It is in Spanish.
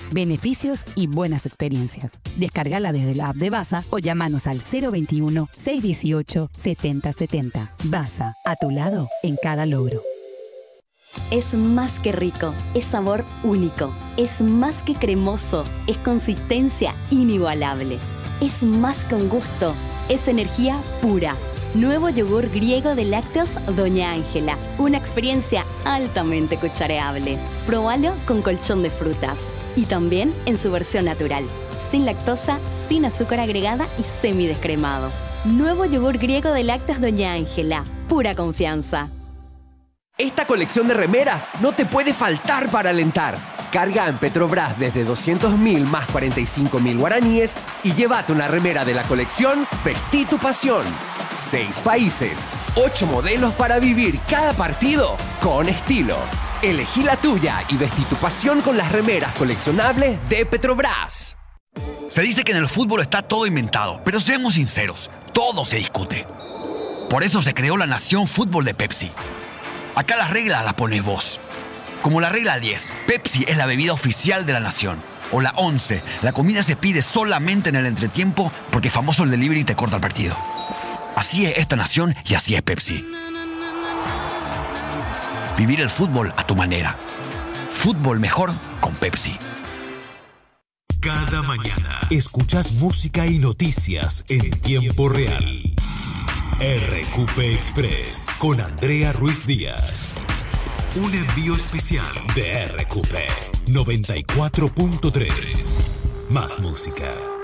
beneficios y buenas experiencias. Descárgala desde la app de Basa o llámanos al 021-618-7070. Basa, a tu lado en cada logro. Es más que rico, es sabor único, es más que cremoso, es consistencia inigualable, es más que un gusto, es energía pura. Nuevo yogur griego de lácteos Doña Ángela, una experiencia altamente cuchareable. Próbalo con colchón de frutas y también en su versión natural, sin lactosa, sin azúcar agregada y semidescremado. Nuevo yogur griego de lácteos Doña Ángela, pura confianza. Esta colección de remeras no te puede faltar para alentar. Carga en Petrobras desde 200.000 más 45.000 guaraníes y llévate una remera de la colección Vestí tu pasión. 6 países, 8 modelos para vivir cada partido con estilo. Elegí la tuya y vestí tu pasión con las remeras coleccionables de Petrobras. Se dice que en el fútbol está todo inventado, pero seamos sinceros, todo se discute. Por eso se creó la Nación Fútbol de Pepsi. Acá las reglas las pones vos. Como la regla 10, Pepsi es la bebida oficial de la nación. O la 11, la comida se pide solamente en el entretiempo porque famoso el delivery te corta el partido. Así es esta nación y así es Pepsi. Vivir el fútbol a tu manera. Fútbol mejor con Pepsi. Cada mañana escuchas música y noticias en tiempo real. RQP Express con Andrea Ruiz Díaz. Un envío especial de RQP 94.3. Más música.